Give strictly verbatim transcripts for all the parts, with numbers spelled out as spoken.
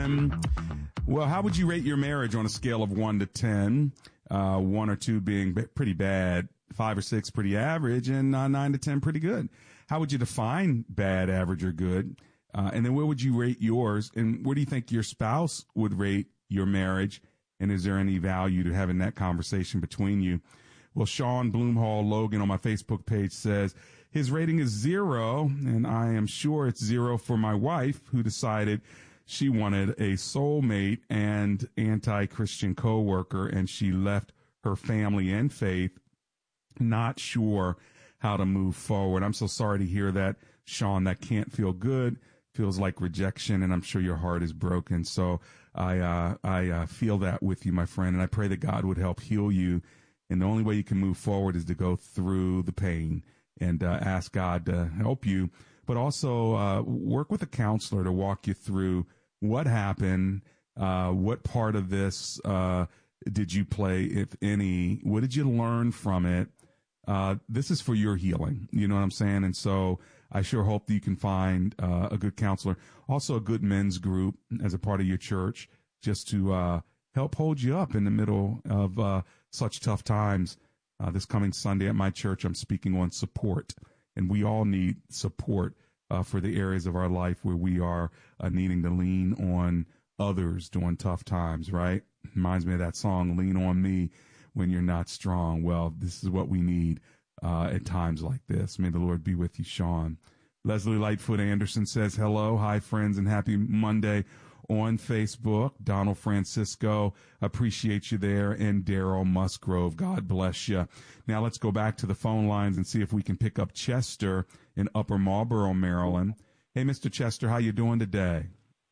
ten. Well, how would you rate your marriage on a scale of one to ten? Uh, one or two being b- pretty bad, five or six pretty average, and uh, nine to ten pretty good. How would you define bad, average, or good? Uh, and then where would you rate yours? And where do you think your spouse would rate your marriage? And is there any value to having that conversation between you? Well, Sean Bloomhall Logan on my Facebook page says his rating is zero, and I am sure it's zero for my wife, who decided she wanted a soulmate and anti-Christian coworker, and she left her family and faith, not sure how to move forward. I'm so sorry to hear that, Sean. That can't feel good. Feels like rejection, and I'm sure your heart is broken. So I uh, I uh, feel that with you, my friend, and I pray that God would help heal you. And the only way you can move forward is to go through the pain and uh, ask God to help you, but also uh, work with a counselor to walk you through what happened, uh, what part of this uh, did you play, if any? What did you learn from it? Uh, this is for your healing. You know what I'm saying? And so I sure hope that you can find uh, a good counselor, also a good men's group as a part of your church, just to uh, help hold you up in the middle of uh, such tough times. Uh, this coming Sunday at my church, I'm speaking on support, and we all need support uh, for the areas of our life where we are uh, needing to lean on others during tough times, right? Reminds me of that song, Lean on Me When You're Not Strong. Well, this is what we need uh, at times like this. May the Lord be with you, Sean. Leslie Lightfoot Anderson says, hello, hi, friends, and happy Monday on Facebook. Donald Francisco, appreciate you there. And Daryl Musgrove, God bless you. Now let's go back to the phone lines and see if we can pick up Chester in Upper Marlboro, Maryland. Hey, Mister Chester, how you doing today?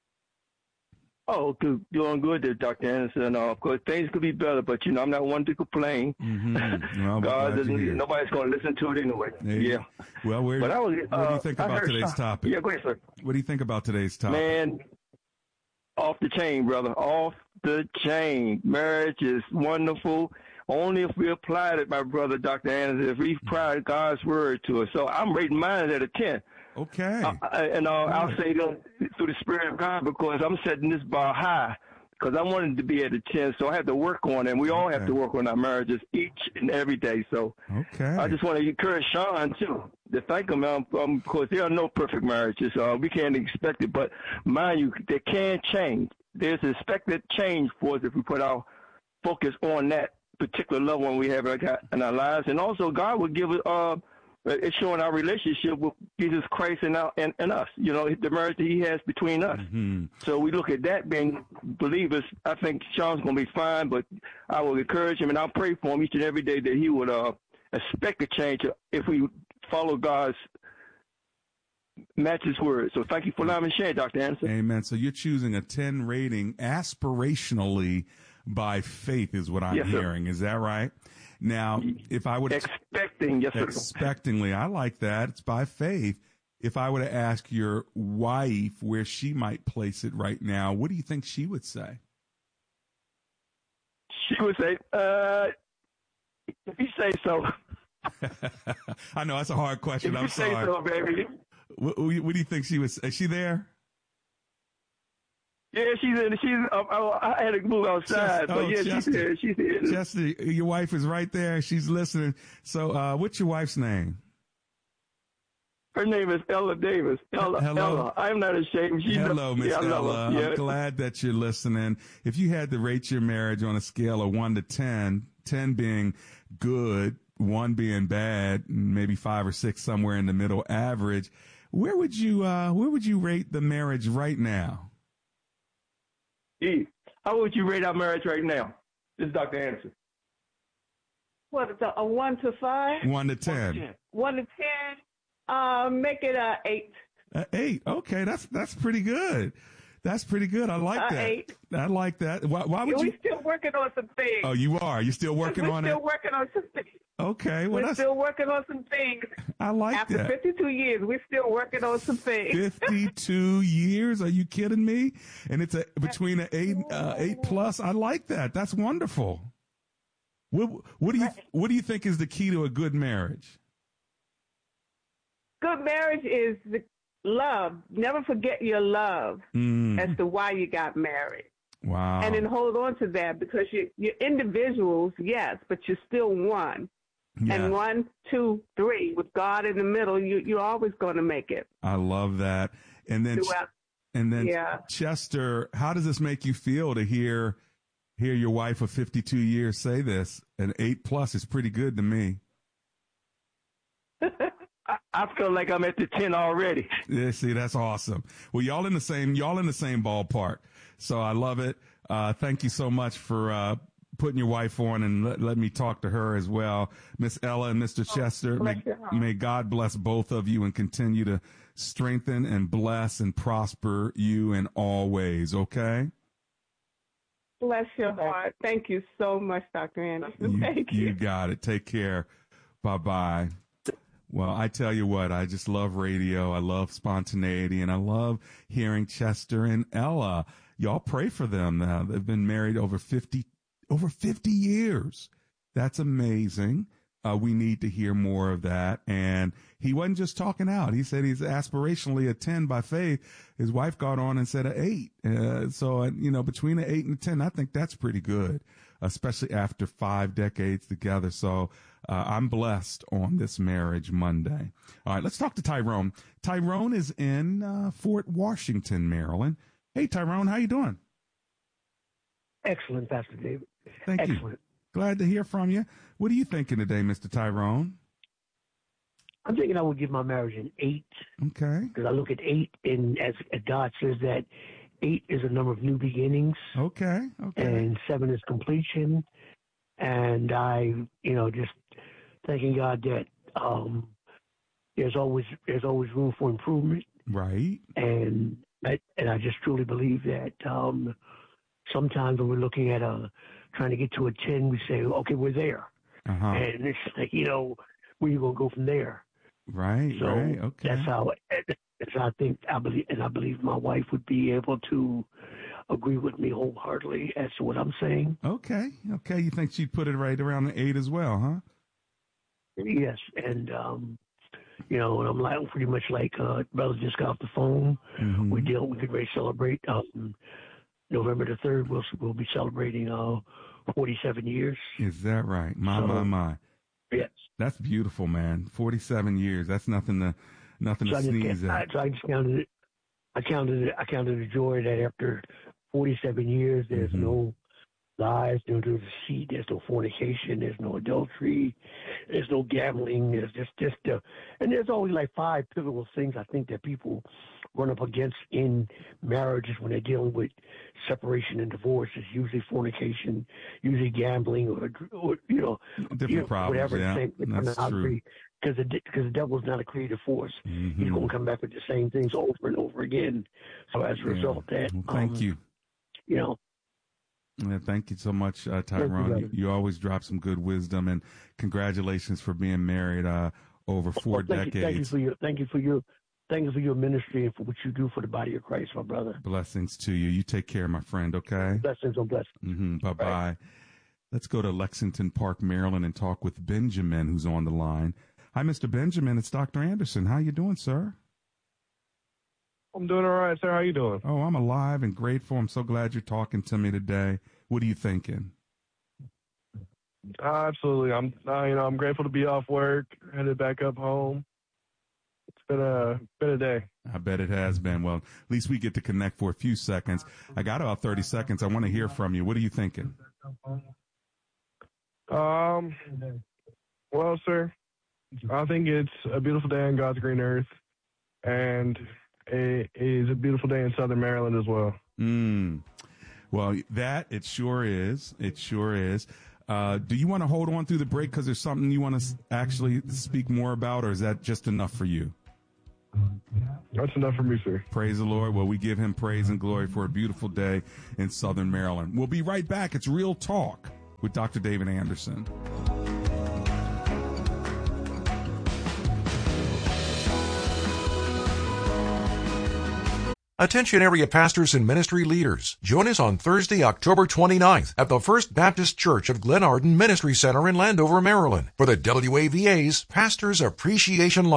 Oh, good, doing good there, Doctor Anderson. Uh, of course, things could be better, but, you know, I'm not one to complain. Mm-hmm. Well, God doesn't, nobody's going to listen to it anyway. Hey, yeah. Well, where, but I was, uh, what do you think I about heard, today's topic? Yeah, go ahead, sir. What do you think about today's topic? Man, off the chain, brother. Off the chain. Marriage is wonderful. Only if we apply it, my brother, Doctor Anderson, if we apply God's word to it. So I'm rating mine at a ten. Okay. Uh, and uh, I'll say that through the Spirit of God, because I'm setting this bar high, because I wanted to be at a ten, so I have to work on it. And we all okay. have to work on our marriages each and every day. So okay. I just want to encourage Sean, too, to thank him, um, um, because there are no perfect marriages. Uh, we can't expect it. But mind you, they can change. There's expected change for us if we put our focus on that particular loved one we have in our lives. And also, God will give us, uh, it's showing our relationship with Jesus Christ and, our, and, and us, you know, the marriage that he has between us. Mm-hmm. So we look at that being believers. I think Sean's going to be fine, but I will encourage him, and I'll pray for him each and every day that he would uh, expect a change if we follow God's match his word. So thank you for allowing me to share, Doctor Anderson. Amen. So you're choosing a ten rating aspirationally by faith is what I'm yes, hearing. Is that right? Now, if I would expecting, yes, sir. Expectingly, I like that. It's by faith. If I were to ask your wife where she might place it right now, what do you think she would say? She would say, uh, if you say so. I know that's a hard question. If I'm you sorry. say so, baby. What, what do you think she was? Is she there? Yeah, she's in. She's. Uh, I, I had to move outside, Chester, but oh, yeah, Chester, she's there. She's there. Chester, your wife is right there. She's listening. So, uh, what's your wife's name? Her name is Ella Davis. Ella. Hello. Ella. I'm not ashamed. She's Hello, Miss yeah, Ella. Yeah. I'm glad that you're listening. If you had to rate your marriage on a scale of one to ten, ten being good, one being bad, maybe five or six somewhere in the middle, average, where would you uh, where would you rate the marriage right now? E, how would you rate our marriage right now? This is Doctor Anderson. What is a, a one to five? One to ten. One to ten. Uh, make it a eight. Uh, eight. Okay, that's that's pretty good. That's pretty good. I like uh, that. Eight. I like that. Why, why would yeah, you? We're still working on some things. Oh, you are. You're still working we're on still it. Working on some things. Okay, well we're that's. still working on some things. I like After that. After fifty-two years, we're still working on some things. fifty-two years? Are you kidding me? And it's a between an eight, uh, eight plus. I like that. That's wonderful. What What do you What do you think is the key to a good marriage? Good marriage is the love. Never forget your love Mm. as to why you got married. Wow. And then hold on to that because you, you're individuals, yes, but you're still one. Yeah. And one, two, three, with God in the middle, you, you're always going to make it. I love that. And then, Throughout, and then yeah. Chester, how does this make you feel to hear, hear your wife of fifty-two years say this? An eight plus is pretty good to me. I, I feel like I'm at the ten already. Yeah, see, that's awesome. Well, y'all in the same, y'all in the same ballpark. So I love it. Uh, thank you so much for, uh, putting your wife on and let, let me talk to her as well. Miss Ella and Mister Chester, may, may God bless both of you and continue to strengthen and bless and prosper you in all ways. Okay. Bless your heart. Thank you so much, Doctor Anderson. You, Thank you. you got it. Take care. Bye-bye. Well, I tell you what, I just love radio. I love spontaneity, and I love hearing Chester and Ella. Y'all pray for them now. They've been married over fifty, over fifty years. That's amazing. Uh, we need to hear more of that. And he wasn't just talking out. He said he's aspirationally a ten by faith. His wife got on and said an eight. Uh, so, uh, you know, between an eight and a ten, I think that's pretty good, especially after five decades together. So uh, I'm blessed on this marriage Monday. All right, let's talk to Tyrone. Tyrone is in uh, Fort Washington, Maryland. Hey, Tyrone, how you doing? Excellent, Pastor David. Thank Excellent. you. Glad to hear from you. What are you thinking today, Mister Tyrone? I'm thinking I would give my marriage an eight. Okay. Because I look at eight, and as God says that eight is a number of new beginnings. Okay. Okay. And seven is completion. And I, you know, just thanking God that um, there's always there's always room for improvement. Right. And I, and I just truly believe that um, sometimes when we're looking at a trying to get to a ten, we say, okay, we're there. Uh-huh. And it's like, you know, where you gonna go from there? Right. So right. Okay. that's how. That's how I think. I believe, and I believe my wife would be able to agree with me wholeheartedly as to what I'm saying. Okay. Okay. You think she'd put it right around the eight as well, huh? Yes, and um, you know, and I'm like pretty much like uh, brother just got off the phone. Mm-hmm. We deal. We could ready to celebrate. Um, November the third, we'll we'll be celebrating uh, forty-seven years. Is that right? My so, my my. Yes. That's beautiful, man. forty-seven years. That's nothing to nothing so to I just, sneeze at. I, so I just counted it. I counted it. I counted the joy that after forty-seven years, there's mm-hmm. no lies, there's no deceit, there's no fornication, there's no adultery, there's no gambling, there's just just uh, and there's always like five pivotal things I think that people run up against in marriages when they're dealing with separation and divorce. It's usually fornication, usually gambling, or, or you know, different you know, problems. whatever. Yeah, same, that's true. Because the because the devil's not a creative force. Mm-hmm. He's going to come back with the same things over and over again. So as a yeah. result, that well, thank um, you. You know. Yeah, thank you so much, uh, Tyrone. You, you always drop some good wisdom, and congratulations for being married uh, over four well, thank decades. You, thank you for your thank you for your thank you for your ministry and for what you do for the body of Christ, my brother. Blessings to you. You take care, my friend. Okay. Blessings on blessings. Mm-hmm. Bye bye. Right. Let's go to Lexington Park, Maryland, and talk with Benjamin, who's on the line. Hi, Mister Benjamin. It's Doctor Anderson. How you doing, sir? I'm doing all right, sir. How you doing? Oh, I'm alive and grateful. I'm so glad you're talking to me today. What are you thinking? Uh, absolutely. I'm, uh, you know, I'm grateful to be off work, headed back up home. It's been a been a day. I bet it has been. Well, at least we get to connect for a few seconds. I got about thirty seconds. I want to hear from you. What are you thinking? Um. Well, sir, I think it's a beautiful day on God's green earth, and it is a beautiful day in Southern Maryland as well. Mm. Well, that it sure is. It sure is. Uh, do you want to hold on through the break because there's something you want to actually speak more about, or is that just enough for you? That's enough for me, sir. Praise the Lord. Well, we give him praise and glory for a beautiful day in Southern Maryland. We'll be right back. It's Real Talk with Doctor David Anderson. Attention area pastors and ministry leaders. Join us on Thursday, October twenty-ninth at the First Baptist Church of Glenarden Ministry Center in Landover, Maryland for the W A V A's Pastors Appreciation Luncheon.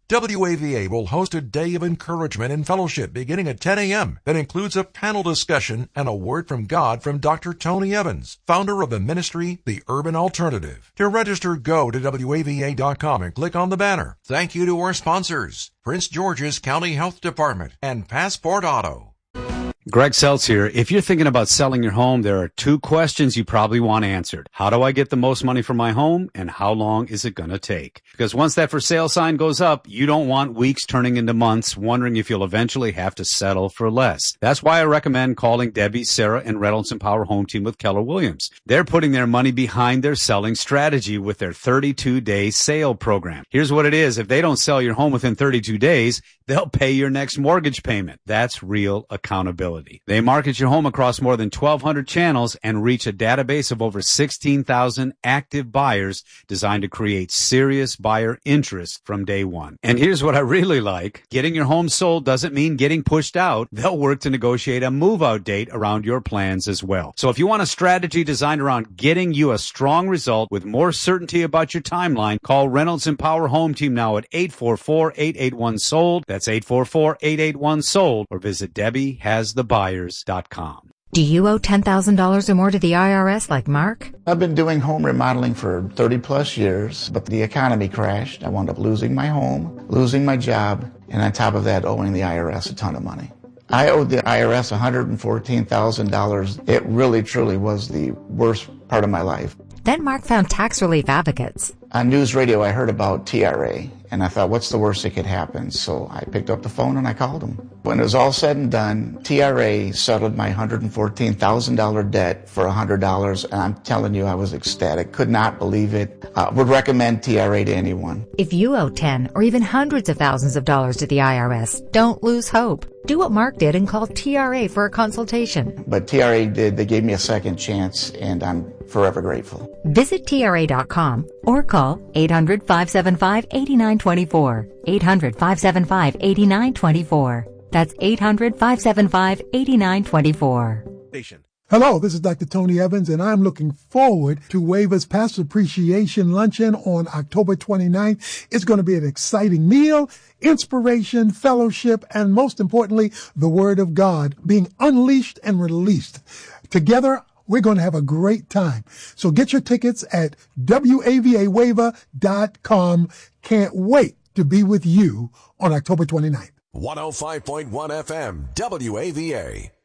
W A V A will host a day of encouragement and fellowship beginning at ten a.m. that includes a panel discussion and a word from God from Doctor Tony Evans, founder of the ministry, The Urban Alternative. To register, go to W A V A dot com and click on the banner. Thank you to our sponsors, Prince George's County Health Department and Passport Auto. Greg Seltz here. If you're thinking about selling your home, there are two questions you probably want answered. How do I get the most money for my home, and how long is it going to take? Because once that for sale sign goes up, you don't want weeks turning into months wondering if you'll eventually have to settle for less. That's why I recommend calling Debbie, Sarah, and Reynolds and Power Home Team with Keller Williams. They're putting their money behind their selling strategy with their thirty-two day sale program. Here's what it is. If they don't sell your home within thirty-two days, they'll pay your next mortgage payment. That's real accountability. They market your home across more than twelve hundred channels and reach a database of over sixteen thousand active buyers designed to create serious buyer interest from day one. And here's what I really like. Getting your home sold doesn't mean getting pushed out. They'll work to negotiate a move-out date around your plans as well. So if you want a strategy designed around getting you a strong result with more certainty about your timeline, call Reynolds and Power Home Team now at eight four four, eight eight one, sold. That's eight four four, eight eight one, sold, or visit Debbie Has The Buyers dot com. Do you owe ten thousand dollars or more to the I R S like Mark? I've been doing home remodeling for thirty plus years, but the economy crashed. I wound up losing my home, losing my job, and on top of that, owing the I R S a ton of money. I owed the I R S one hundred fourteen thousand dollars. It really, truly was the worst part of my life. Then Mark found Tax Relief Advocates. On news radio, I heard about T R A, and I thought, what's the worst that could happen? So I picked up the phone and I called them. When it was all said and done, T R A settled my one hundred fourteen thousand dollars debt for one hundred dollars, and I'm telling you, I was ecstatic. Could not believe it. Uh, would recommend T R A to anyone. If you owe ten or even hundreds of thousands of dollars to the I R S, don't lose hope. Do what Mark did and call T R A for a consultation. But T R A did. They gave me a second chance, and I'm forever grateful. Visit T R A dot com or call eight hundred, five seven five, eight nine two four. eight hundred, five seven five, eight nine two four. That's eight hundred, five seven five, eight nine two four. Hello, this is Doctor Tony Evans, and I'm looking forward to Waver's Pastor Appreciation Luncheon on October twenty-ninth. It's going to be an exciting meal, inspiration, fellowship, and most importantly, the Word of God being unleashed and released. Together, we're going to have a great time. So get your tickets at W A V A waiver dot com. Can't wait to be with you on October twenty-ninth. one oh five point one F M, W A V A.